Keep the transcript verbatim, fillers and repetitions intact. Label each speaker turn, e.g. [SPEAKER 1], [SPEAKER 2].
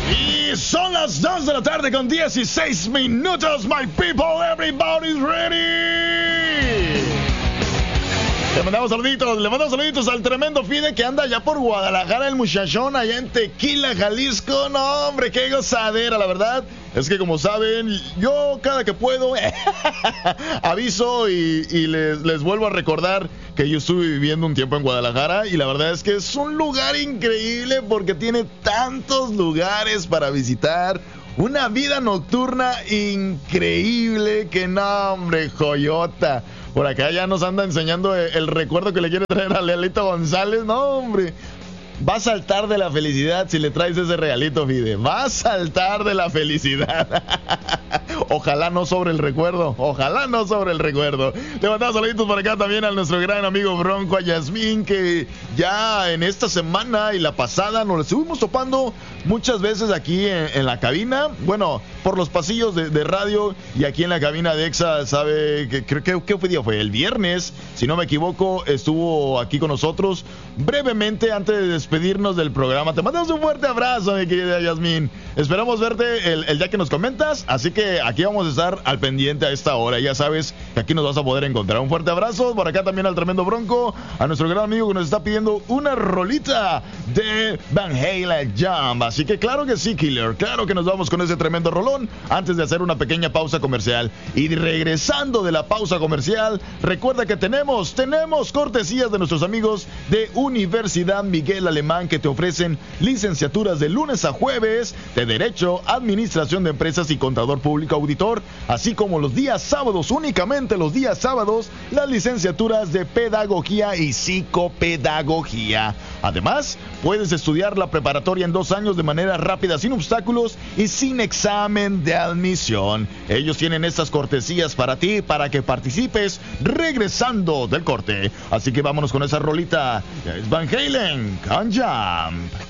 [SPEAKER 1] Y son las dos de la tarde con dieciséis minutos, my people, everybody's ready. Le mandamos saluditos, le mandamos saluditos al tremendo Fide que anda allá por Guadalajara, el muchachón, allá en Tequila, Jalisco. No, hombre, qué gozadera, la verdad. Es que como saben, yo cada que puedo aviso y, y les, les vuelvo a recordar que yo estuve viviendo un tiempo en Guadalajara y la verdad es que es un lugar increíble porque tiene tantos lugares para visitar. Una vida nocturna increíble que no, hombre, joyota. Por acá ya nos anda enseñando el, el recuerdo que le quiere traer a Lealito González. No, hombre. Va a saltar de la felicidad si le traes ese regalito, Fide. Va a saltar de la felicidad. Ojalá no sobre el recuerdo. Ojalá no sobre el recuerdo. Le mandamos saluditos por acá también a nuestro gran amigo Bronco, a Yasmín, que ya en esta semana y la pasada nos estuvimos topando muchas veces aquí en, en la cabina. Bueno, por los pasillos de, de radio y aquí en la cabina de Exa, ¿sabe? Que, creo que ¿qué día fue? El viernes, si no me equivoco, estuvo aquí con nosotros brevemente antes de despedirnos del programa. Te mandamos un fuerte abrazo, mi querida Yasmín. Esperamos verte el, el día que nos comentas, así que aquí vamos a estar al pendiente a esta hora. Ya sabes que aquí nos vas a poder encontrar. Un fuerte abrazo por acá también al tremendo Bronco, a nuestro gran amigo que nos está pidiendo una rolita de Van Halen Jump. Así que claro que sí, Killer, claro que nos vamos con ese tremendo rolón antes de hacer una pequeña pausa comercial. Y regresando de la pausa comercial, recuerda que tenemos, tenemos cortesías de nuestros amigos de Universidad Miguel Alemán, que te ofrecen licenciaturas de lunes a jueves de Derecho, Administración de Empresas y Contador Público Auditor, así como los días sábados, únicamente los días sábados, las licenciaturas de Pedagogía y Psicopedagogía. Además, puedes estudiar la preparatoria en dos años de manera rápida, sin obstáculos y sin examen de admisión. Ellos tienen estas cortesías para ti, para que participes regresando del corte. Así que vámonos con esa rolita. Es Van Halen con Jump.